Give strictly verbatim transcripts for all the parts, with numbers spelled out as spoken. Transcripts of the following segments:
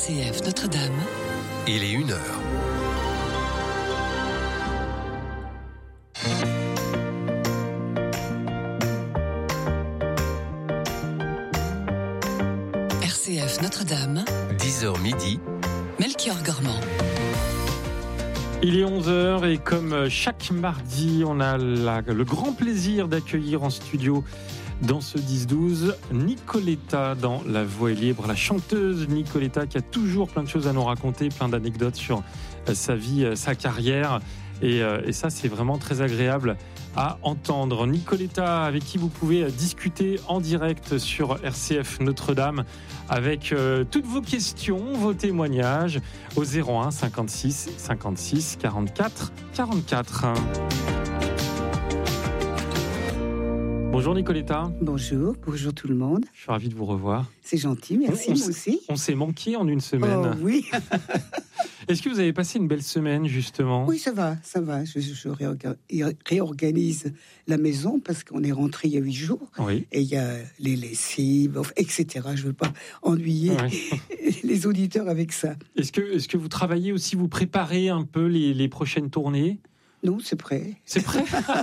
C F Notre-Dame. Il est une heure. R C F Notre-Dame. dix heures midi. Melchior Gormand. Il est onze heures et comme chaque mardi, on a la, le grand plaisir d'accueillir en studio dans ce dix douze Nicoletta dans La Voix est libre, la chanteuse Nicoletta qui a toujours plein de choses à nous raconter, plein d'anecdotes sur sa vie, sa carrière et, et ça c'est vraiment très agréable à entendre. Nicoletta avec qui vous pouvez discuter en direct sur R C F Notre-Dame avec euh, toutes vos questions, vos témoignages au zéro un cinquante-six cinquante-six quarante-quatre quarante-quatre. Bonjour Nicoletta. Bonjour, bonjour tout le monde. Je suis ravi de vous revoir. C'est gentil, merci, on, on moi aussi. On s'est manqué en une semaine. Oh oui. Est-ce que vous avez passé une belle semaine justement ? Oui, ça va, ça va. Je, je réorga- réorganise la maison parce qu'on est rentré il y a huit jours. Oui. Et il y a les lessives, et cetera. Je ne veux pas ennuyer oui. les auditeurs avec ça. Est-ce que, est-ce que vous travaillez aussi, vous préparez un peu les, les prochaines tournées ? Non, c'est prêt. C'est prêt.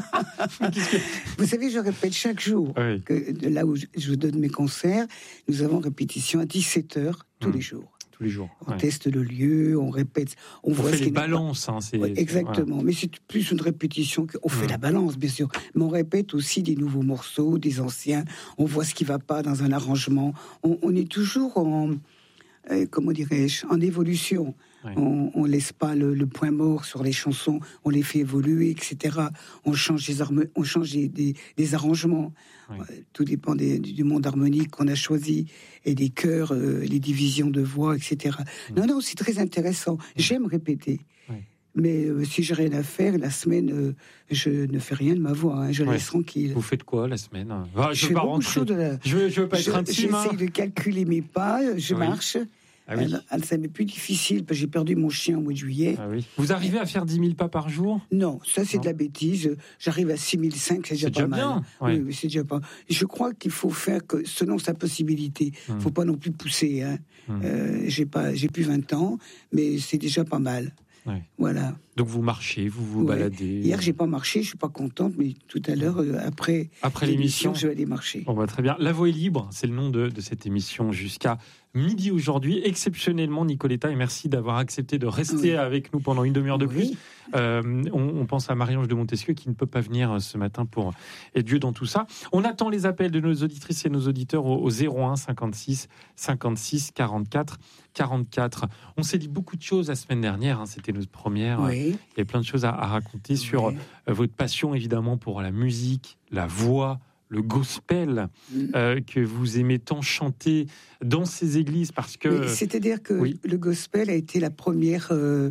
que... Vous savez, je répète chaque jour oui. que de là où je, je donne mes concerts, nous avons répétition à dix-sept heures tous mmh. les jours. Tous les jours. On ouais. teste le lieu, on répète, on, on voit fait ce les balances. Hein, c'est, ouais, exactement, c'est, mais c'est plus une répétition qu'on fait mmh. la balance, bien sûr. Mais on répète aussi des nouveaux morceaux, des anciens. On voit ce qui va pas dans un arrangement. On, on est toujours en, euh, comment dirais-je, en évolution. Ouais. On ne laisse pas le, le point mort sur les chansons, on les fait évoluer, et cetera. On change des, arme, on change des, des, des arrangements. Ouais. Euh, tout dépend des, du monde harmonique qu'on a choisi et des chœurs, euh, les divisions de voix, et cetera. Ouais. Non, non, c'est très intéressant. Ouais. J'aime répéter. Ouais. Mais euh, si j'ai rien à faire, la semaine, euh, je ne fais rien de ma voix. Hein, je ouais. laisse tranquille. Vous faites quoi la semaine ? enfin, Je ne veux pas rentrer. De la... Je veux, je veux pas être je, intime. J'essaye hein. de calculer mes pas, je oui. marche. Ah oui. Ça m'est plus difficile parce que j'ai perdu mon chien au mois de juillet. Ah oui. Vous arrivez à faire dix mille pas par jour ? Non, ça c'est non. de la bêtise. J'arrive à six mille cinq, c'est déjà c'est pas déjà mal. Bien. Ouais. Oui, c'est déjà pas. Je crois qu'il faut faire que selon sa possibilité. Il hum. faut pas non plus pousser. Hein. Hum. Euh, j'ai pas, j'ai plus vingt ans, mais c'est déjà pas mal. Ouais. Voilà. Donc vous marchez, vous vous ouais. baladez. Hier j'ai pas marché, je suis pas contente, mais tout à l'heure euh, après, après l'émission, je vais aller marcher. Bon bah très bien. La Voix est libre, c'est le nom de, de cette émission jusqu'à midi aujourd'hui. Exceptionnellement Nicoletta, et merci d'avoir accepté de rester oui. avec nous pendant une demi-heure de oui. plus. Euh, on, on pense à Marie-Ange de Montesquieu qui ne peut pas venir ce matin pour être Dieu dans tout ça. On attend les appels de nos auditrices et nos auditeurs au, au zéro un cinquante-six cinquante-six quarante-quatre quarante-quatre. On s'est dit beaucoup de choses la semaine dernière, hein, c'était notre première. Oui. Il y a plein de choses à, à raconter sur oui. euh, votre passion évidemment pour la musique, la voix, le gospel mmh. euh, que vous aimez tant chanter dans ces églises parce que... Mais c'est-à-dire que oui. le gospel a été la première euh,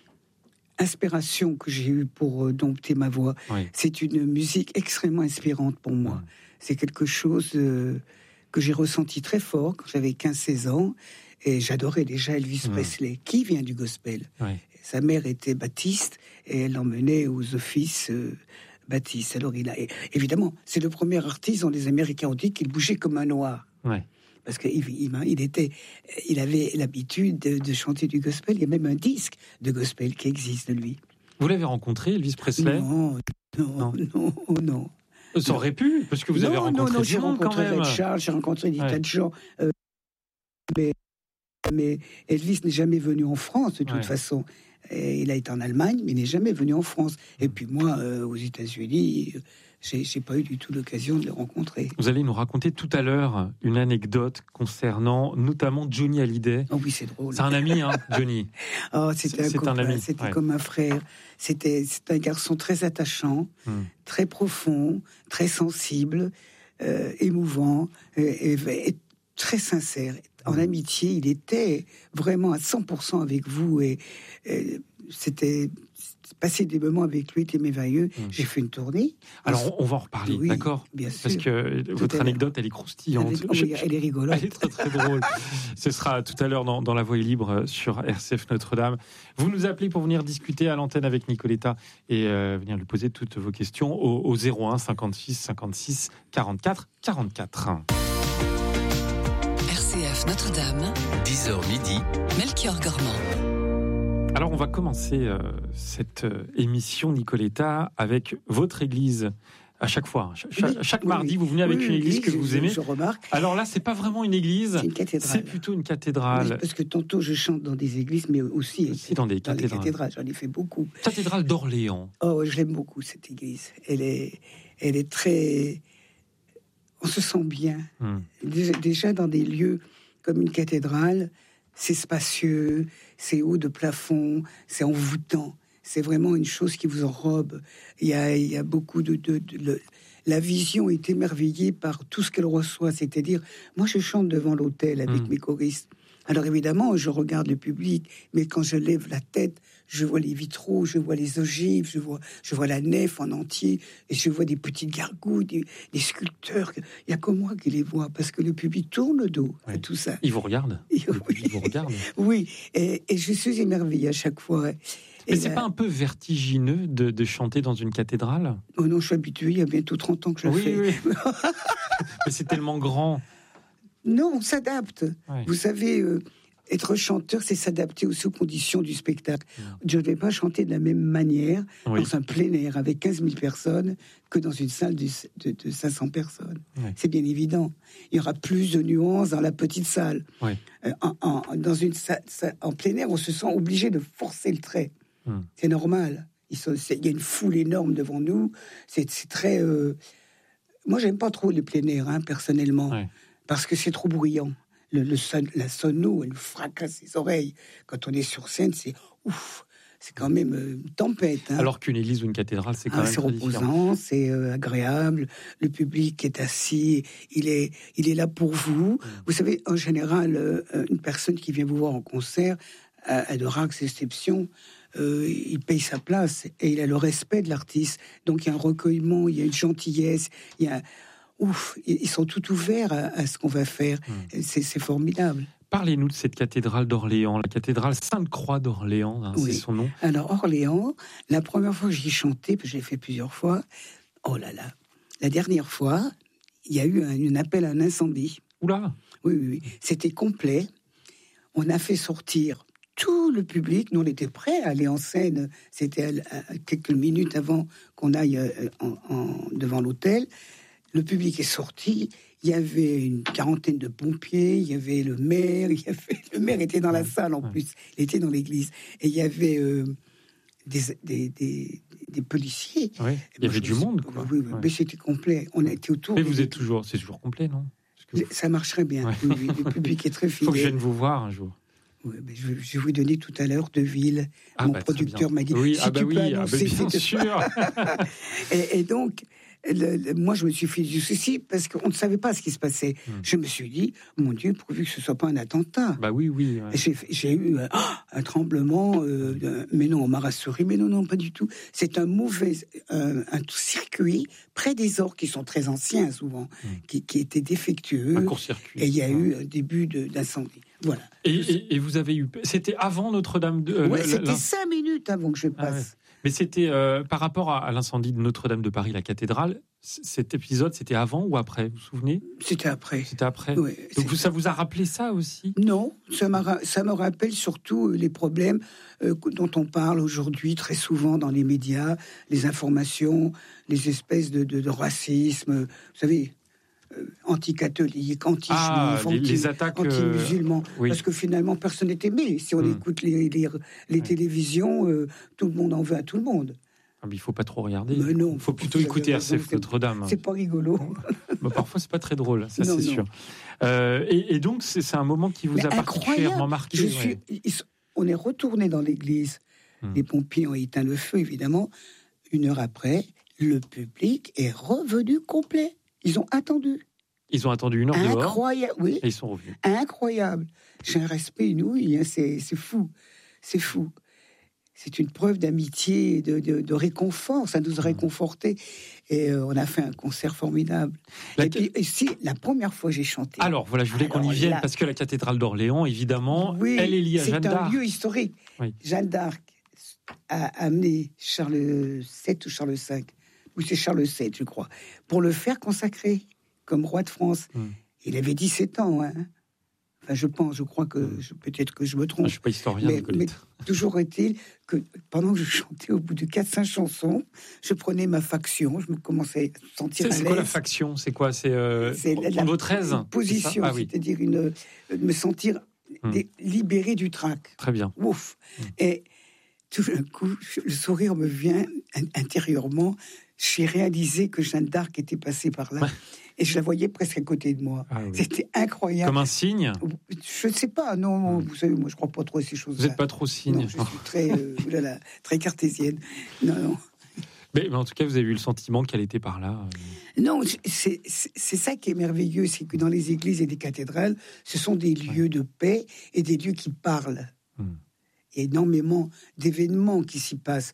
inspiration que j'ai eue pour euh, dompter ma voix. Oui. C'est une musique extrêmement inspirante pour moi. Mmh. C'est quelque chose euh, que j'ai ressenti très fort quand j'avais quinze seize ans. Et j'adorais déjà Elvis mmh. Presley, qui vient du gospel. Oui. Sa mère était baptiste et elle l'emmenait aux offices euh, baptistes. Alors il a, évidemment, c'est le premier artiste dont les Américains ont dit qu'il bougeait comme un noir. Oui. Parce qu'il il, il était, il avait l'habitude de, de chanter du gospel. Il y a même un disque de gospel qui existe de lui. Vous l'avez rencontré, Elvis Presley ? Non, non, non, non. non. Ça aurait pu, parce que vous non, avez rencontré non, non, du monde quand même. J'ai rencontré Ray Charles, j'ai rencontré des ouais. tas de gens. Euh, mais Mais Elvis n'est jamais venu en France, de toute ouais. façon. Et il a été en Allemagne, mais il n'est jamais venu en France. Et puis moi, euh, aux États-Unis, j'ai, j'ai pas eu du tout l'occasion de le rencontrer. Vous allez nous raconter tout à l'heure une anecdote concernant notamment Johnny Hallyday. Oh oui, c'est drôle. C'est un ami, hein, Johnny. Oh, c'était c'est, un, c'est un ami. C'était ouais. comme un frère. C'était, c'était un garçon très attachant, hum. très profond, très sensible, euh, émouvant, et, et, et très sincère. En amitié, il était vraiment à cent pour cent avec vous et, et c'était passer des moments avec lui était merveilleux. Mmh. J'ai fait une tournée. Alors on va en reparler, oui, d'accord ? Bien sûr. Parce que tout votre anecdote, elle est croustillante. Avec, oh, oui, elle est rigolote. Elle est très très drôle. Ce sera tout à l'heure dans, dans La Voix est libre sur R C F Notre-Dame. Vous nous appelez pour venir discuter à l'antenne avec Nicoletta et euh, venir lui poser toutes vos questions au, au zéro un cinquante-six cinquante-six quarante-quatre quarante-quatre. R C F F Notre-Dame, dix heures midi, Melchior Gormand. Alors, on va commencer euh, cette euh, émission, Nicoletta, avec votre église. À chaque fois, chaque, oui, chaque oui, mardi, oui. vous venez avec oui, une église oui, que je, vous aimez. Je remarque. Alors là, c'est pas vraiment une église, c'est une cathédrale. C'est plutôt une cathédrale. Oui, parce que tantôt je chante dans des églises, mais aussi, aussi dans des dans cathédrales. les cathédrales. J'en ai fait beaucoup. Cathédrale d'Orléans. Oh, je l'aime beaucoup cette église. Elle est, elle est très. On se sent bien. Hum. Déjà, déjà dans des lieux comme une cathédrale, c'est spacieux, c'est haut de plafond, c'est envoûtant. C'est vraiment une chose qui vous enrobe. Il y a, il y a beaucoup de, de, de, de... La vision est émerveillée par tout ce qu'elle reçoit. C'est-à-dire, moi, je chante devant l'autel avec mmh. mes choristes. Alors évidemment, je regarde le public, mais quand je lève la tête, je vois les vitraux, je vois les ogives, je vois, je vois la nef en entier, et je vois des petites gargouilles, des, des sculpteurs. Il n'y a que moi qui les vois, parce que le public tourne le dos oui. à tout ça. Il vous regarde. Et, le oui. public vous regarde. Oui, et, et je suis émerveillée à chaque fois. Mais c'est là... pas un peu vertigineux de, de chanter dans une cathédrale ? Oh non, je suis habituée, il y a bientôt trente ans que je le oui, fais. Oui. Mais c'est tellement grand. Non, on s'adapte. Ouais. Vous savez, euh, être chanteur, c'est s'adapter aussi aux conditions du spectacle. Mmh. Je ne vais pas chanter de la même manière oui. dans un plein air avec quinze mille personnes que dans une salle de, de, de cinq cents personnes. Ouais. C'est bien évident. Il y aura plus de nuances dans la petite salle. Ouais. Euh, en, en, dans une salle, en plein air, on se sent obligé de forcer le trait. Mmh. C'est normal. Il y a une foule énorme devant nous. C'est, c'est très... Euh... Moi, j'aime pas trop les plein air, hein, personnellement, ouais. parce que c'est trop bruyant. Le, le son, la sono, elle fracasse les oreilles. Quand on est sur scène, c'est ouf. C'est quand même euh, une tempête. Hein. Alors qu'une église ou une cathédrale, c'est quand ah, même c'est très reposant, différent. C'est euh, agréable. Le public est assis, il est, il est là pour vous. Mmh. Vous savez, en général, euh, une personne qui vient vous voir en concert, à, à de rares exceptions, Euh, il paye sa place et il a le respect de l'artiste. Donc il y a un recueillement, il y a une gentillesse, il y a ouf, ils sont tout ouverts à, à ce qu'on va faire. Mmh. C'est, c'est formidable. Parlez-nous de cette cathédrale d'Orléans, la cathédrale Sainte-Croix d'Orléans, hein, oui. c'est son nom. Alors Orléans, la première fois que j'y ai chanté, parce que je l'ai fait plusieurs fois, oh là là, la dernière fois, il y a eu un, un appel à un incendie. Oula. Oui, oui, oui, c'était complet. On a fait sortir tout le public. Nous, on était prêts à aller en scène. C'était à, à, quelques minutes avant qu'on aille en, en, devant l'hôtel. Le public est sorti. Il y avait une quarantaine de pompiers. Il y avait le maire. Il y avait, le maire était dans la salle en plus. Il était dans l'église. Et il y avait euh, des, des, des, des policiers. Oui, il y avait du monde. Quoi. Oui, oui, ouais. Mais c'était complet. On a été autour. Mais vous êtes toujours, c'est toujours complet, non? Vous... Ça marcherait bien. Ouais. Oui, oui, le public est très fidèle. Il faut que je vienne vous voir un jour. Oui, mais je, je vais vous donner tout à l'heure Deville. Ah Mon bah, producteur m'a dit oui, si ah bah tu oui, peux annoncer, ah bah bien sûr. et, et donc, le, le, moi, je me suis fait du souci parce qu'on ne savait pas ce qui se passait. Hum. Je me suis dit, mon Dieu, pourvu que ce soit pas un attentat. Bah oui, oui. Ouais. J'ai, j'ai eu euh, un tremblement, euh, de, mais non, on m'a rassuré, mais non, non, pas du tout. C'est un mauvais, euh, un circuit près des orgues qui sont très anciens souvent, hum. qui, qui étaient défectueux. Un court-circuit. Et il y a ouais. eu un début de, d'incendie. Voilà. Et, et, et vous avez eu... C'était avant Notre-Dame de... Euh, ouais, c'était cinq minutes avant que je passe. Ah ouais. Mais c'était euh, par rapport à, à l'incendie de Notre-Dame de Paris, la cathédrale, c- cet épisode, c'était avant ou après, vous vous souvenez ? C'était après. C'était après. Oui, donc vous, ça vous a rappelé ça aussi ? Non, ça, m'a, ça me rappelle surtout les problèmes euh, dont on parle aujourd'hui très souvent dans les médias, les informations, les espèces de, de, de racisme, vous savez... Euh, anti-catholiques, anti-juifs, ah, les, anti, les attaques, anti-musulmans, euh, oui. parce que finalement personne n'est aimé. Si on mmh. écoute les, les, les mmh. télévisions, euh, tout le monde en veut à tout le monde. Ah, mais il faut pas trop regarder. Mais non, il faut plutôt écouter R C F Notre-Dame. C'est pas rigolo. Mais parfois c'est pas très drôle, ça non, c'est non. sûr. Euh, et, et donc c'est, c'est un moment qui vous mais a particulièrement marqué. Je ouais. suis, on est retourné dans l'église. Mmh. Les pompiers ont éteint le feu, évidemment. Une heure après, le public est revenu complet. Ils ont attendu. Ils ont attendu une heure dehors. Incroyable, oui. Et ils sont revenus. Incroyable. J'ai un respect inouï, hein, c'est, c'est fou. C'est fou. C'est une preuve d'amitié et de, de, de réconfort. Ça nous a réconfortés. Et euh, on a fait un concert formidable. La... Et puis, ici, la première fois j'ai chanté. Alors, voilà, je voulais Alors, qu'on y vienne, là... parce que la cathédrale d'Orléans, évidemment, oui, elle est liée à Jeanne d'Arc. C'est un lieu historique. Oui. Jeanne d'Arc a amené Charles sept ou Charles cinq, ou c'est Charles sept, je crois, pour le faire consacrer comme roi de France. Hum. Il avait dix-sept ans, hein. Enfin, je pense, je crois que je, peut-être que je me trompe. Ah, je suis pas historien, mais, mais toujours est-il que pendant que je chantais, au bout de quatre cinq chansons, je prenais ma faction, je me commençais à sentir c'est, à c'est l'aise. quoi la faction? C'est quoi? C'est, euh, c'est la, prendre votre aise? Une position, ah, oui. c'est-à-dire une, me sentir hum. des, libéré du trac. Très bien. Ouf. Hum. Et tout d'un coup, le sourire me vient intérieurement. J'ai réalisé que Jeanne d'Arc était passée par là. Ouais. Et je la voyais presque à côté de moi. Ah oui. C'était incroyable. Comme un signe? Je ne sais pas, non. Mmh. Vous savez, moi, je ne crois pas trop à ces choses-là. Vous n'êtes pas trop signe? Non, je suis très, euh, oulala, très cartésienne. Non, non. Mais, mais en tout cas, vous avez eu le sentiment qu'elle était par là. Euh... Non, c'est, c'est, c'est ça qui est merveilleux, c'est que dans les églises et les cathédrales, ce sont des lieux ouais. de paix et des lieux qui parlent. Mmh. Il y a énormément d'événements qui s'y passent.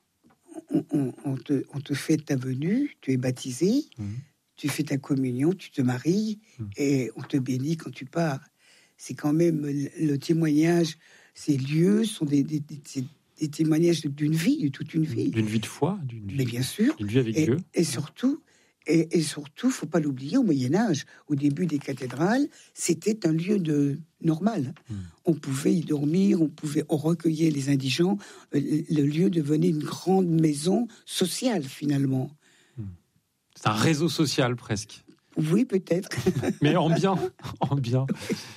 On, on, on, te, on te fait ta venue, tu es baptisé, mmh. tu fais ta communion, tu te maries, mmh. et on te bénit quand tu pars. C'est quand même le, le témoignage, ces lieux sont des, des, des, des témoignages d'une vie, de toute une vie. D'une vie de foi, d'une vie, mais bien sûr, d'une vie avec et, Dieu. Et surtout, et, et surtout, faut pas l'oublier, au Moyen-Âge, au début des cathédrales, c'était un lieu de normal. Mmh. On pouvait y dormir, on pouvait on recueillait les indigents. Le lieu devenait une grande maison sociale, finalement. Mmh. C'est un réseau social, presque. Oui, peut-être. Mais en bien, en bien.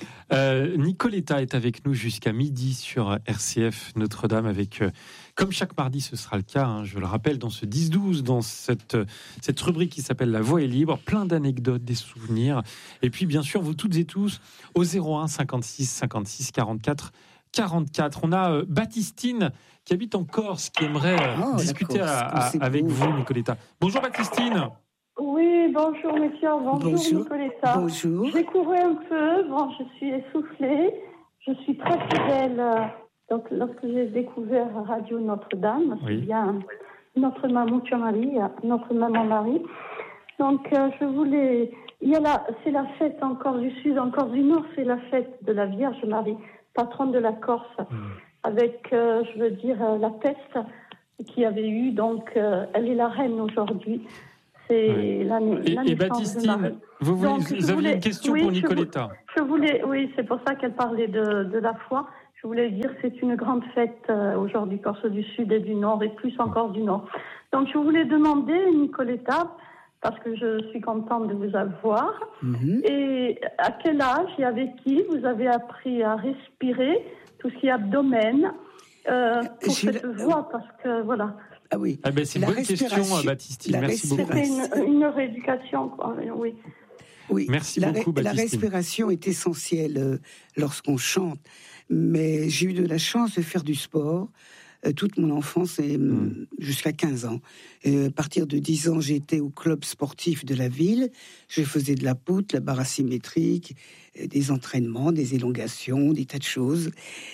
Euh, Nicoletta est avec nous jusqu'à midi sur R C F Notre-Dame avec, euh, comme chaque mardi, ce sera le cas, hein, je le rappelle, dans ce dix douze, dans cette, cette rubrique qui s'appelle La Voix est libre, plein d'anecdotes, des souvenirs. Et puis, bien sûr, vous toutes et tous, au zéro un cinquante-six cinquante-six quarante-quatre quarante-quatre. On a euh, Baptistine qui habite en Corse, qui aimerait euh, oh, discuter à, à, avec beau. vous, Nicoletta. Bonjour Baptistine. Oui, bonjour monsieur, bonjour, bonjour. Nicoletta. Bonjour. J'ai couru un peu, bon, je suis essoufflée, je suis très fidèle. Donc, lorsque j'ai découvert Radio Notre-Dame, oui. c'est bien notre maman Marie, notre maman Marie. Donc, euh, je voulais, il y a la, c'est la fête encore du Sud, encore du Nord, c'est la fête de la Vierge Marie, patronne de la Corse, mmh. avec, euh, je veux dire, euh, la peste qu'il y avait eu. Donc, euh, elle est la reine aujourd'hui. C'est ouais. l'année, et, l'année et Baptistine, vous, voulez, Donc, vous aviez voulais, une question oui, pour Nicoletta. Je, je voulais, oui, c'est pour ça qu'elle parlait de, de la foi. Je voulais dire que c'est une grande fête euh, aujourd'hui, Corse du Sud et du Nord, et plus encore du Nord. Donc, je voulais demander, Nicoletta, parce que je suis contente de vous avoir, mm-hmm. et à quel âge et avec qui vous avez appris à respirer, tout ce qui est abdomen, euh, pour je cette le... voix, parce que, voilà... Ah oui. Ah ben c'est une bonne question, Baptistine. Merci beaucoup. C'était une, une rééducation, quoi. Oui. Oui. Merci la, beaucoup, Baptistine. La respiration est essentielle euh, lorsqu'on chante. Mais j'ai eu de la chance de faire du sport euh, toute mon enfance et mmh. jusqu'à quinze ans. Et à partir de dix ans, j'étais au club sportif de la ville. Je faisais de la poutre, la barre asymétrique, des entraînements, des élongations, des tas de choses.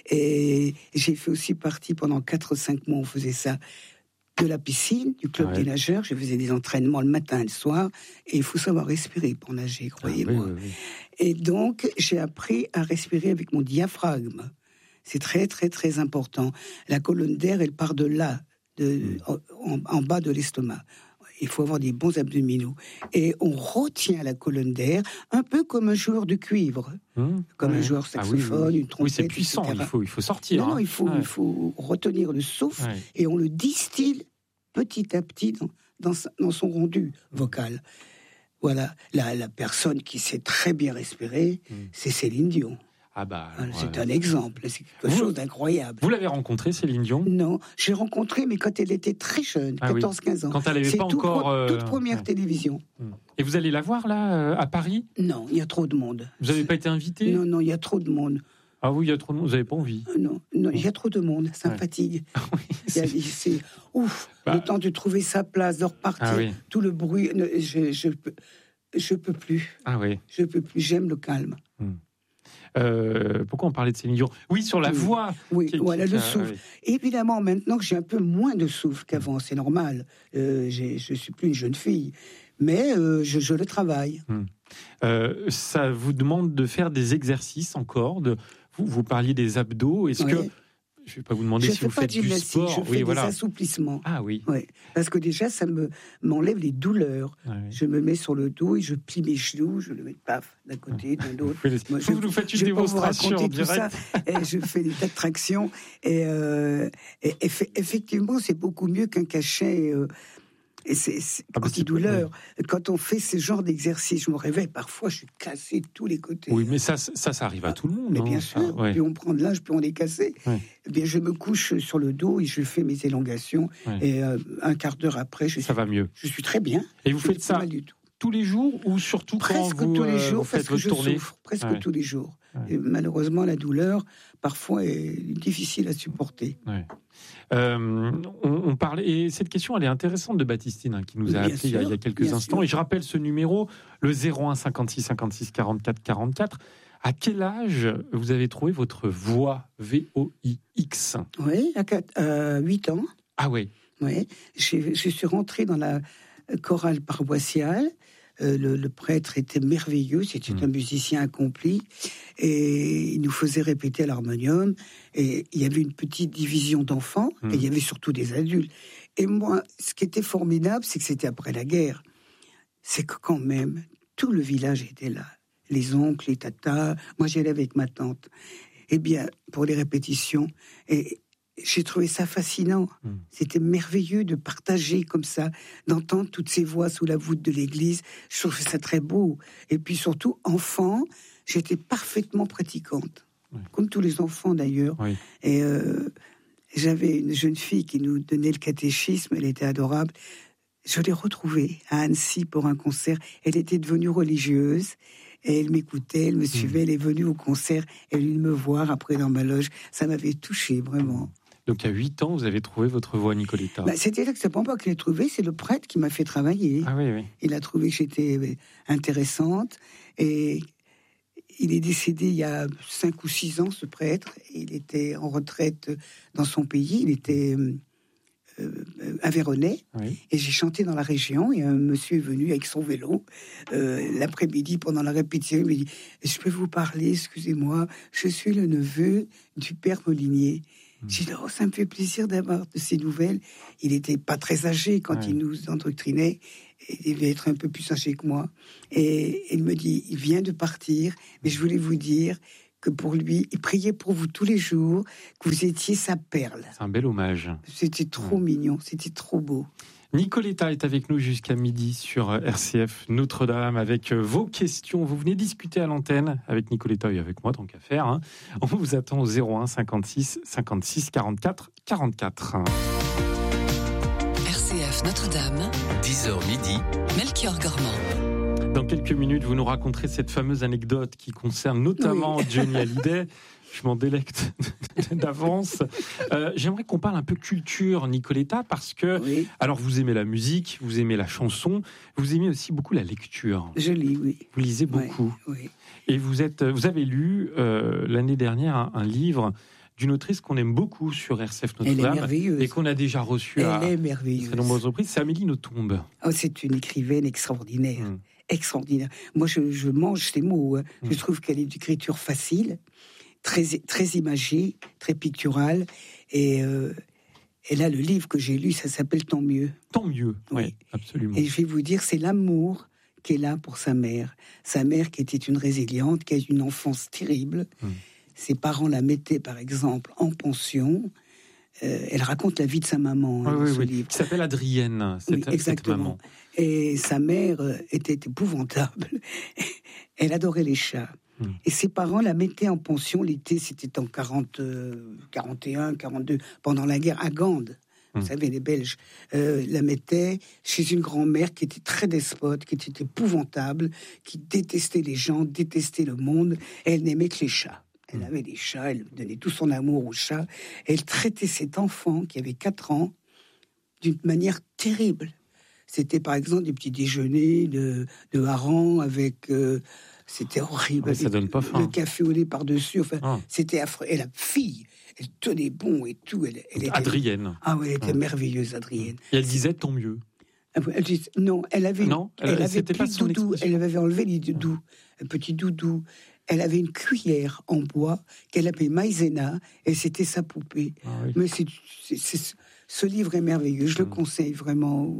Et j'ai fait aussi partie pendant quatre ou cinq mois, on faisait ça, de la piscine, du club ouais. des nageurs. Je faisais des entraînements le matin et le soir. Et il faut savoir respirer pour nager, croyez-moi. Ah, oui, oui, oui. Et donc, j'ai appris à respirer avec mon diaphragme. C'est très, très, très important. La colonne d'air, elle part de là, de, mmh. en, en bas de l'estomac. Il faut avoir des bons abdominaux. Et on retient la colonne d'air, un peu comme un joueur de cuivre. Mmh. Comme ouais. un joueur saxophone, ah, oui, oui. une trompette, oui, c'est puissant, il faut, il faut sortir. Non, hein. non, il faut, ouais. il faut retenir le souffle ouais. et on le distille petit à petit dans, dans, sa, dans son rendu vocal. Voilà, la, la personne qui sait très bien respirer, mmh. c'est Céline Dion. Ah bah, alors, c'est ouais. un exemple, c'est quelque vous, chose d'incroyable. Vous l'avez rencontrée, Céline Dion ? Non, j'ai rencontré, mais quand elle était très jeune, ah quatorze quinze oui. ans. Quand elle n'avait pas tout encore... Pro, euh... toute première ouais. télévision. Et vous allez la voir, là, à Paris ? Non, il y a trop de monde. Vous n'avez pas été invité ? Non, non, il y a trop de monde. Ah oui, il y a trop de monde, vous n'avez pas envie ? Non, non, il y a trop de monde, ça ouais. me fatigue. Ah oui, c'est... Il y a, c'est ouf, bah... le temps de trouver sa place, de repartir, ah oui. tout le bruit, je, je, peux, je peux plus. Ah oui. Je peux plus, j'aime le calme. Hum. Euh, pourquoi on parlait de Céline Dion ? Oui, sur la oui. voix. Oui, qui, voilà, qui, le ah, souffle. Oui. Évidemment, maintenant que j'ai un peu moins de souffle qu'avant, c'est normal. Euh, j'ai, je ne suis plus une jeune fille. Mais euh, je, je le travaille. Hum. Euh, ça vous demande de faire des exercices encore de, vous, vous parliez des abdos. Est-ce oui. que je ne vais pas vous demander je si vous faites du sport. Je fais oui, des voilà. assouplissements. Ah oui. Ouais. Parce que déjà, ça me, m'enlève les douleurs. Ah, oui. Je me mets sur le dos et je plie mes genoux, je le mets paf, d'un côté, de l'autre. Moi, vous, vous faites une démonstration en direct. Ça, et je fais des tas de tractions. Et, euh, et, et effectivement, c'est beaucoup mieux qu'un cachet... Euh, Et c'est, c'est anti-douleur. Ouais. Quand on fait ce genre d'exercice, je me réveille, parfois je suis cassé de tous les côtés. Oui, mais ça, ça, ça arrive à tout le monde. Mais hein, bien sûr, ouais. Plus on prend de l'âge, plus on est cassé. Ouais. Eh bien, je me couche sur le dos et je fais mes élongations. Ouais. Et euh, un quart d'heure après, je ça suis, va mieux. Je suis très bien. Et vous faites ça tous les jours ou surtout presque quand vous, tous les jours, euh, faites parce que votre je tournée souffre, presque ouais. tous les jours. Ouais. Et malheureusement, la douleur, parfois, est difficile à supporter. Ouais. Euh, on, on parlait, et cette question, elle est intéressante de Baptistine, hein, qui nous a appelé il y a, il y a quelques instants. Sûr. Et je rappelle ce numéro, le zéro un cinquante-six cinquante-six quarante-quatre quarante-quatre. À quel âge vous avez trouvé votre voix, V O I X? Oui, à quatre, euh, huit ans. Ah oui. Oui, je, je suis rentrée dans la chorale paroissiale. Euh, le, le prêtre était merveilleux, c'était mmh. un musicien accompli, et il nous faisait répéter à l'harmonium, et il y avait une petite division d'enfants, mmh. et il y avait surtout des adultes. Et moi, ce qui était formidable, c'est que c'était après la guerre, c'est que quand même, tout le village était là, les oncles, les tatas, moi j'allais avec ma tante, eh bien, pour les répétitions, et j'ai trouvé ça fascinant. Mmh. C'était merveilleux de partager comme ça, d'entendre toutes ces voix sous la voûte de l'église. Je trouvais ça très beau. Et puis surtout, enfant, j'étais parfaitement pratiquante. Oui. Comme tous les enfants d'ailleurs. Oui. Et euh, j'avais une jeune fille qui nous donnait le catéchisme, elle était adorable. Je l'ai retrouvée à Annecy pour un concert. Elle était devenue religieuse. Et elle m'écoutait, elle me suivait, mmh. elle est venue au concert, elle est venue me voir après dans ma loge. Ça m'avait touchée, vraiment. Donc à huit ans, vous avez trouvé votre voix, Nicoletta. Bah, c'était là que c'est pas moi qui l'ai trouvée, c'est le prêtre qui m'a fait travailler. Ah oui, oui. Il a trouvé que j'étais intéressante. Et il est décédé il y a cinq ou six ans, ce prêtre. Il était en retraite dans son pays. Il était euh, aveyronnais. Oui. Et j'ai chanté dans la région. Et un monsieur est venu avec son vélo euh, l'après-midi pendant la répétition. Il m'a dit « Je peux vous parler, excusez-moi, je suis le neveu du père Molinier. » J'ai dit, oh, ça me fait plaisir d'avoir de ces nouvelles. Il n'était pas très âgé quand ouais. il nous endoctrinait. Il devait être un peu plus âgé que moi. Et il me dit, il vient de partir, mais je voulais vous dire que pour lui, il priait pour vous tous les jours, que vous étiez sa perle. C'est un bel hommage. C'était trop ouais. mignon, c'était trop beau. Nicoletta est avec nous jusqu'à midi sur R C F Notre-Dame avec vos questions. Vous venez discuter à l'antenne avec Nicoletta et avec moi, tant qu'à faire. Hein. On vous attend au zéro un cinquante-six cinquante-six quarante-quatre quarante-quatre. R C F Notre-Dame, dix heures midi, Melchior Gormand. Dans quelques minutes, vous nous raconterez cette fameuse anecdote qui concerne notamment oui. Johnny Hallyday. Je m'en délecte d'avance. Euh, j'aimerais qu'on parle un peu culture, Nicoletta, parce que, oui. alors vous aimez la musique, vous aimez la chanson, vous aimez aussi beaucoup la lecture. Je lis, oui. Vous lisez beaucoup. Oui, oui. Et vous êtes, vous avez lu euh, l'année dernière un, un livre d'une autrice qu'on aime beaucoup sur R C F Notre-Dame et qu'on a déjà reçu Elle à est merveilleuse. très nombreuses reprises. C'est Amélie Nothomb. Oh, c'est une écrivaine extraordinaire. Mmh. Extraordinaire. Moi, je, je mange ces mots. Hein. Mmh. Je trouve qu'elle est d'écriture facile. Très, très imagé, très pictural. Et, euh, et là, le livre que j'ai lu, ça s'appelle Tant mieux. Tant mieux, oui, ouais, absolument. Et je vais vous dire, c'est l'amour qui est là pour sa mère. Sa mère qui était une résiliente, qui a eu une enfance terrible. Hum. Ses parents la mettaient, par exemple, en pension. Euh, elle raconte la vie de sa maman hein, oui, dans oui, ce oui. livre. Qui s'appelle Adrienne, cette, oui, exactement. cette maman. Et sa mère était épouvantable. Elle adorait les chats. Mmh. Et ses parents la mettaient en pension l'été, c'était en quarante, quarante et un, quarante-deux, pendant la guerre à Gand. Mmh. Vous savez, les Belges euh, la mettaient chez une grand-mère qui était très despote, qui était épouvantable, qui détestait les gens, détestait le monde. Et elle n'aimait que les chats. Elle mmh. avait des chats, elle donnait tout son amour aux chats. Et elle traitait cet enfant qui avait quatre ans d'une manière terrible. C'était par exemple des petits déjeuners de, de harengs avec... Euh, C'était horrible. Ah, ça donne pas faim. Le café au lait par-dessus. Enfin, ah. C'était affreux. Et la fille, elle tenait bon et tout. Elle, elle était... Adrienne. Ah oui, elle était ah. merveilleuse, Adrienne. Et elle disait tant mieux. Elle disait, non, elle avait, non, elle, elle avait c'était plus de doudou. Elle avait enlevé les doudous. Un petit doudou. elle avait une cuillère en bois qu'elle appelait Maïzena, et c'était sa poupée. Ah oui. Mais c'est, c'est, c'est, ce livre est merveilleux, je mmh. le conseille vraiment.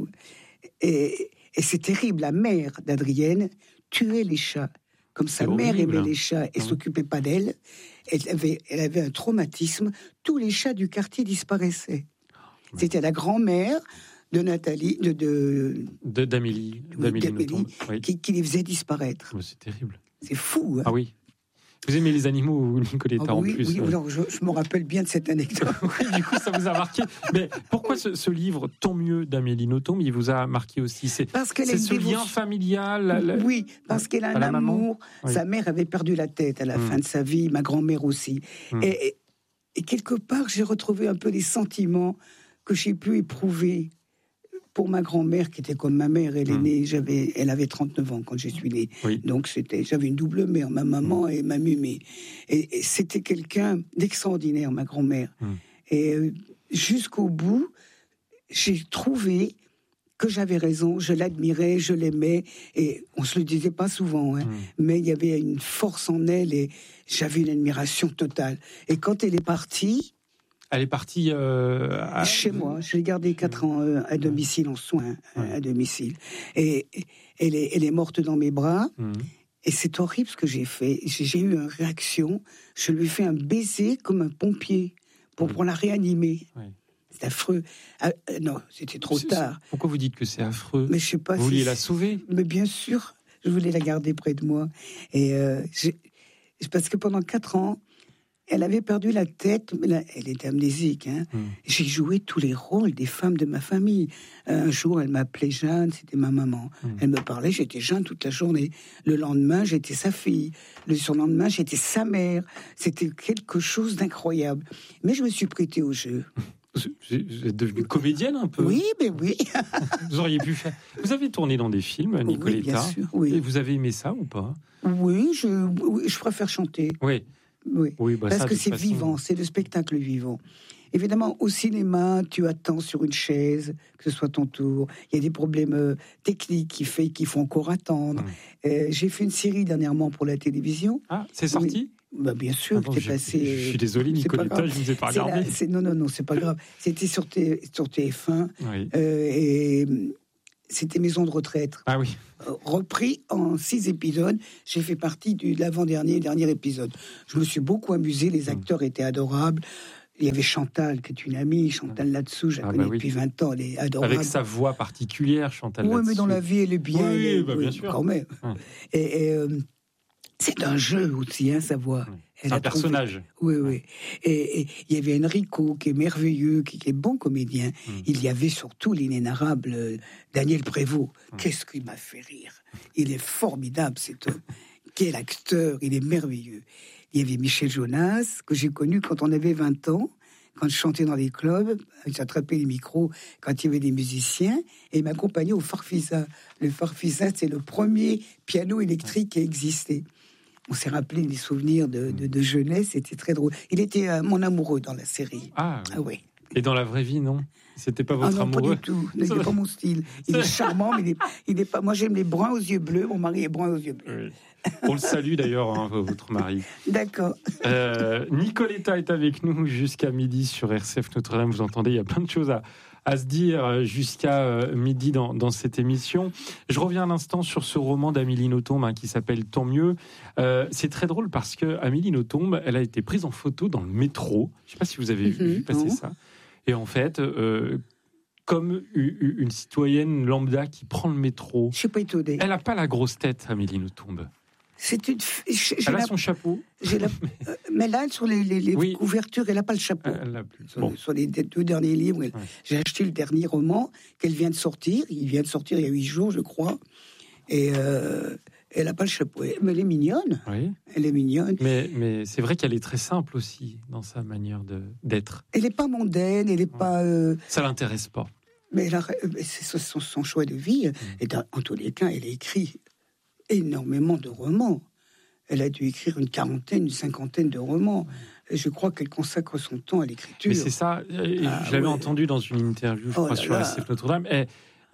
Et, et c'est terrible, la mère d'Adrienne tuait les chats. Comme sa mère aimait les chats et ne mmh. s'occupait pas d'elle, elle avait, elle avait un traumatisme, tous les chats du quartier disparaissaient. Mmh. C'était la grand-mère de Nathalie, de, de, de d'Amélie, d'Amélie, d'Amélie oui. qui, qui les faisait disparaître. Oh, c'est terrible. C'est fou. Hein. Ah oui. Vous aimez les animaux, Nicoletta, oh, oui, en plus. Oui, euh... alors je, je me rappelle bien de cette anecdote. Du coup, ça vous a marqué. Mais pourquoi ce, ce livre, Tant mieux, d'Amélie Nothomb, il vous a marqué aussi? C'est, parce qu'elle c'est ce dévo... lien familial. La, la... Oui, parce qu'elle a un amour. Oui. Sa mère avait perdu la tête à la mmh. fin de sa vie, ma grand-mère aussi. Mmh. Et, et, et quelque part, j'ai retrouvé un peu les sentiments que j'ai pu éprouver pour ma grand-mère, qui était comme ma mère. Elle est mmh. née, j'avais, elle avait trente-neuf ans quand je suis née. Oui. Donc c'était, j'avais une double mère, ma maman mmh. et ma mumée. Et, et c'était quelqu'un d'extraordinaire, ma grand-mère. Mmh. Et euh, jusqu'au bout, j'ai trouvé que j'avais raison, je l'admirais, je l'aimais, et on se le disait pas souvent, hein, mmh. mais il y avait une force en elle, et j'avais une admiration totale. Et quand elle est partie... Elle est partie euh, à... chez moi. Je l'ai gardée quatre ans euh, à domicile, en soins, ouais. à domicile. Et, et elle, est, elle est morte dans mes bras. Mmh. Et c'est horrible ce que j'ai fait. J'ai, j'ai eu une réaction. Je lui ai fait un baiser comme un pompier pour, mmh. pour la réanimer. Ouais. C'est affreux. Ah, euh, non, c'était trop c'est, tard. C'est... Pourquoi vous dites que c'est affreux? Mais je sais pas. Vous si vouliez c'est... la sauver? Mais bien sûr, je voulais la garder près de moi. Et euh, j'ai... parce que pendant quatre ans, elle avait perdu la tête, mais là, elle était amnésique. Hein. Mmh. J'ai joué tous les rôles des femmes de ma famille. Un jour, elle m'appelait Jeanne, c'était ma maman. Mmh. Elle me parlait, j'étais Jeanne toute la journée. Le lendemain, j'étais sa fille. Le surlendemain, j'étais sa mère. C'était quelque chose d'incroyable. Mais je me suis prêtée au jeu. Vous êtes devenue comédienne un peu? Oui, mais oui. Vous auriez pu faire... Vous avez tourné dans des films, Nicoletta. Oui, bien sûr, oui. Et vous avez aimé ça ou pas? Oui, je, oui, je préfère chanter. Oui. Oui, oui bah parce ça, que c'est façon... vivant, c'est le spectacle vivant. Évidemment, au cinéma, tu attends sur une chaise, que ce soit ton tour. Il y a des problèmes euh, techniques qui, fait, qui font encore attendre. Mmh. Euh, j'ai fait une série dernièrement pour la télévision. Ah, c'est sorti? Oui. Bah, bien sûr, ah bon, t'es passé. Je suis désolé, Nicoletta, je ne vous ai pas regardé. La, c'est, non, non, non, c'est pas grave. C'était sur, T, sur T F un. Oui. Euh, et c'était Maison de retraite. Ah oui. Repris en six épisodes. J'ai fait partie de l'avant-dernier dernier épisode. Je me suis beaucoup amusé. Les acteurs mmh. étaient adorables. Il y avait Chantal, qui est une amie. Chantal Latsou, je la ah connais bah oui. depuis vingt ans. Elle est adorable. Avec sa voix particulière, Chantal Latsou. Oui, mais dans la vie, elle est bien. Oui, elle, bah, oui, bien sûr. Quand même. Hum. Et, et euh, c'est un jeu aussi, hein, sa voix. Hum. C'est un personnage. Trouvé... Oui, oui. Et, et il y avait Enrico, qui est merveilleux, qui, qui est bon comédien. Mmh. Il y avait surtout l'inénarrable euh, Daniel Prévost. Mmh. Qu'est-ce qu'il m'a fait rire. Il est formidable, cet homme. Quel acteur, il est merveilleux. Il y avait Michel Jonas, que j'ai connu quand on avait vingt ans, quand je chantais dans les clubs. J'attrapais les micros quand il y avait des musiciens, et il m'accompagnait au Farfisa. Le Farfisa, c'est le premier piano électrique qui a existé. On s'est rappelé des souvenirs de, de, de jeunesse, c'était très drôle. Il était euh, mon amoureux dans la série. Ah, oui. Ah oui. Et dans la vraie vie, non? C'était pas votre ah non, amoureux? Pas du tout. Il n'est pas mon style. Il est charmant, mais il est, il est pas. Moi, j'aime les bruns aux yeux bleus. Mon mari est brun aux yeux bleus. Oui. On le salue d'ailleurs, hein, votre mari. D'accord. Euh, Nicoletta est avec nous jusqu'à midi sur R C F Notre-Dame. Vous entendez, il y a plein de choses à, à se dire jusqu'à euh, midi dans, dans cette émission. Je reviens un instant sur ce roman d'Amélie Nothomb hein, qui s'appelle Tant mieux. Euh, c'est très drôle parce que Amélie Nothomb, elle a été prise en photo dans le métro. Je ne sais pas si vous avez mm-hmm. vu passer oh. ça. Et en fait, euh, comme une citoyenne lambda qui prend le métro, je suis pas étonnée. Elle n'a pas la grosse tête, Amélie Nothomb. C'est une. J'ai elle a la... son chapeau. J'ai la... Mais là, sur les, les, les oui. couvertures, elle n'a pas le chapeau. Elle l'a plus. Sur, bon. sur les deux derniers livres, ouais. J'ai acheté le dernier roman qu'elle vient de sortir. Il vient de sortir il y a huit jours, je crois. Et euh, elle n'a pas le chapeau. Mais elle est mignonne. Oui. Elle est mignonne. Mais, mais c'est vrai qu'elle est très simple aussi dans sa manière de, d'être. Elle n'est pas mondaine, elle n'est ouais. pas. Euh... Ça l'intéresse pas. Mais elle a... c'est son, son choix de vie. Mmh. Et dans, en tous les cas, elle a écrit énormément de romans. Elle a dû écrire une quarantaine, une cinquantaine de romans. Et je crois qu'elle consacre son temps à l'écriture. Mais c'est ça. Et ah, je l'avais ouais. entendu dans une interview, je oh crois, sur R C F Notre-Dame. Et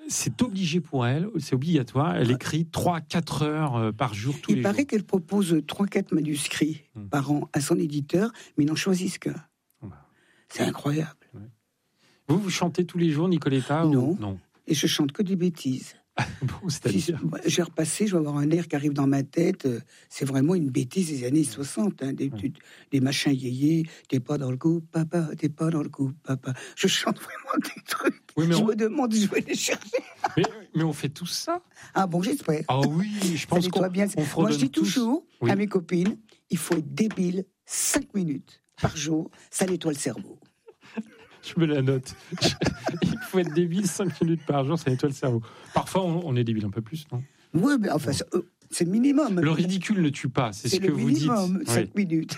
c'est obligé pour elle, c'est obligatoire. Elle écrit trois à quatre heures par jour tous Il les paraît jours. qu'elle propose trois à quatre manuscrits mmh. par an à son éditeur, mais ils n'en choisissent qu'un. C'est incroyable. Ouais. Vous, vous chantez tous les jours, Nicoletta? Non. Ou... non. Et je chante que des bêtises. Bon, c'est-à-dire... si, j'ai repassé, je vais avoir un air qui arrive dans ma tête. C'est vraiment une bêtise des années soixante. Hein, des, ouais. des machins yéyés. T'es pas dans le coup, papa. T'es pas dans le coup, papa. Je chante vraiment des trucs. Oui, mais je on... me demande où je vais les chercher. mais, mais on fait tout ça. Ah bon, j'espère. Ah oui, je pense qu'on bien. on Moi, je dis tous. toujours oui. à mes copines, il faut être débile cinq minutes par jour. Ça nettoie le cerveau. Je me la note. Il faut être débile cinq minutes par jour, ça nettoie le cerveau. Parfois, on, on est débile un peu plus, non? Oui, mais enfin, bon. c'est le minimum. Le ridicule ne tue pas, c'est, c'est ce que vous dites. C'est le minimum, cinq oui. minutes.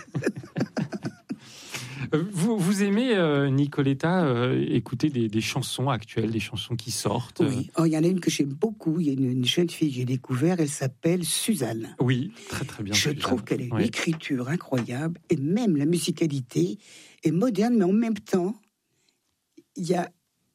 Vous, vous aimez, euh, Nicoletta, euh, écouter des, des chansons actuelles, des chansons qui sortent? Oui, oh, il y en a une que j'aime beaucoup. Il y a une, une jeune fille que j'ai découverte, elle s'appelle Suzanne. Oui, très très bien. Je Suzanne. trouve qu'elle a une oui. écriture incroyable, et même la musicalité est moderne, mais en même temps, il y a,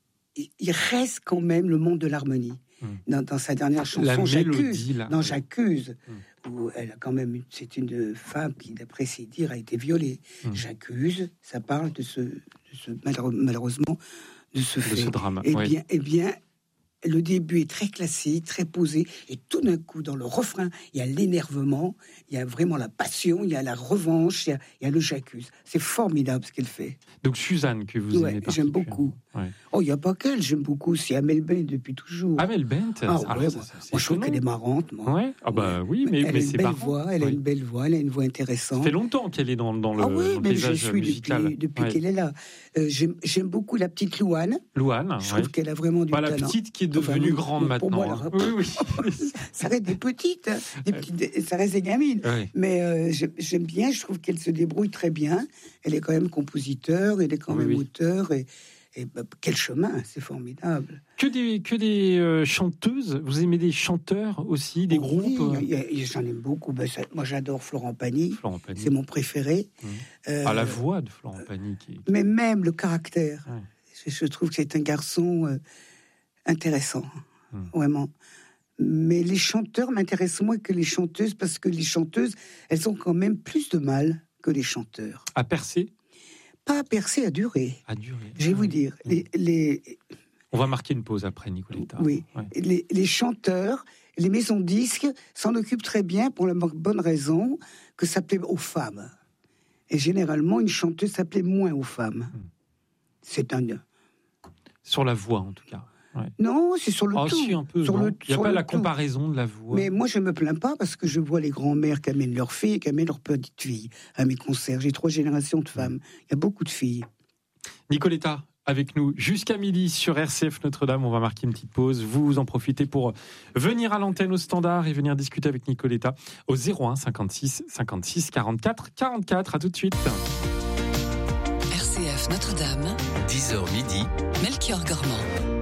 il reste quand même le monde de l'harmonie. Mmh. Dans, dans sa dernière chanson, la J'accuse, mélodie, là. dans J'accuse, mmh. où elle a quand même, une, c'est une femme qui, d'après ses dires, a été violée. Mmh. J'accuse, ça parle de ce, de ce malheureusement, de ce de fait. ce drame. Eh oui. bien, eh bien, le début est très classique, très posé, et tout d'un coup, dans le refrain, il y a l'énervement, il y a vraiment la passion, il y a la revanche, il y a, il y a le J'accuse. C'est formidable ce qu'elle fait. Donc Suzanne, que vous ouais, aimez j'aime beaucoup. Ouais. Oh, il n'y a pas qu'elle, j'aime beaucoup aussi Amel Bent depuis toujours. Amel Bent ah, alors, ouais, ça, ça, moi, je trouve qu'elle est marrante. Moi. Ouais. Ah bah oui, mais, elle mais a c'est une belle marrant. voix, elle oui. a une belle voix, elle a une voix intéressante. Ça fait longtemps qu'elle est dans, dans le, ah oui, dans le mais paysage je suis musical. depuis, depuis ouais. qu'elle est là. Euh, j'aime, j'aime beaucoup la petite Louane. Louane, je ouais. trouve qu'elle a vraiment du bah, talent. La petite qui est devenue enfin, grande maintenant. Moi, hein. Oui, oui. Ça reste des petites, hein, des petites, ça reste des gamines. Ouais. Mais euh, j'aime bien, je trouve qu'elle se débrouille très bien. Elle est quand même compositeur, elle est quand oui, même oui. auteur. Et, et bah, quel chemin, c'est formidable. Que des, que des euh, chanteuses. Vous aimez des chanteurs aussi, des oh, groupes? Oui, euh... j'en aime beaucoup. Ben, ça, moi, j'adore Florent Pagny. Florent Pagny. C'est mon préféré. Mmh. Euh, ah, la voix de Florent Pagny. Qui... Mais même le caractère. Ouais. Je, je trouve que c'est un garçon euh, intéressant, mmh. vraiment. Mais les chanteurs m'intéressent moins que les chanteuses, parce que les chanteuses, elles ont quand même plus de mal que les chanteurs. À percer? Pas à percer, à durer. À durer. Je vais ah, vous dire, mmh. les, les... On va marquer une pause après, Nicoletta. Oui, ouais. les, les chanteurs, les maisons de disques s'en occupent très bien pour la bonne raison que ça plaît aux femmes. Et généralement, une chanteuse, ça plaît moins aux femmes. Mmh. C'est un... Sur la voix, en tout cas. Ouais. Non, c'est sur le ah, tout. Si, un peu, sur le, il n'y a pas la tout. comparaison de la voix. Mais moi, je ne me plains pas parce que je vois les grands-mères qui amènent leurs filles et qui amènent leurs petites filles à mes concerts. J'ai trois générations de femmes. Il y a beaucoup de filles. Nicoletta, avec nous jusqu'à midi sur R C F Notre-Dame. On va marquer une petite pause. Vous en profitez pour venir à l'antenne au standard et venir discuter avec Nicoletta au zéro un cinquante-six cinquante-six quarante-quatre quarante-quatre. À tout de suite. R C F Notre-Dame. dix heures midi. Melchior Gormand.